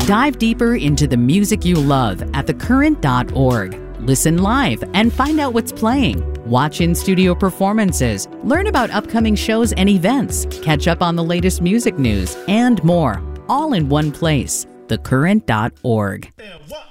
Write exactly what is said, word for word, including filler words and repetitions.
Dive deeper into the music you love at the current dot org. Listen live and find out what's playing. Watch in-studio performances, learn about upcoming shows and events, catch up on the latest music news, and more, all in one place, the current dot org. And one.